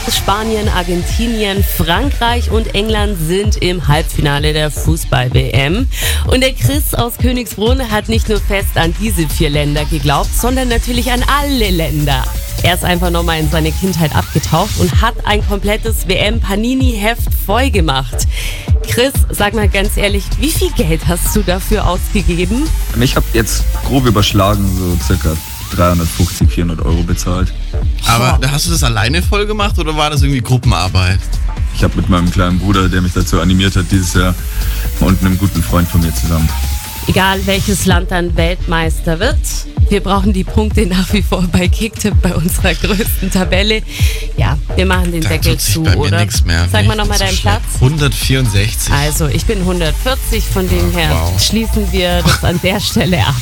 Spanien, Argentinien, Frankreich und England sind im Halbfinale der Fußball-WM. Und der Chris aus Königsbrunn hat nicht nur fest an diese 4 Länder geglaubt, sondern natürlich an alle Länder. Er ist einfach nochmal in seine Kindheit abgetaucht und hat ein komplettes WM-Panini-Heft voll gemacht. Chris, sag mal ganz ehrlich, wie viel Geld hast du dafür ausgegeben? Ich habe jetzt grob überschlagen, so circa 350, 400 Euro bezahlt. Aber hast du das alleine voll gemacht oder war das irgendwie Gruppenarbeit? Ich habe mit meinem kleinen Bruder, der mich dazu animiert hat dieses Jahr, und einem guten Freund von mir zusammen. Egal welches Land dann Weltmeister wird, wir brauchen die Punkte nach wie vor bei Kicktipp, bei unserer größten Tabelle. Ja, wir machen den Deckel zu, bei mir oder? Nix mehr. Sag mal nochmal deinen Platz. 164. Also, ich bin 140, von dem her Wow. schließen wir das an der Stelle ab.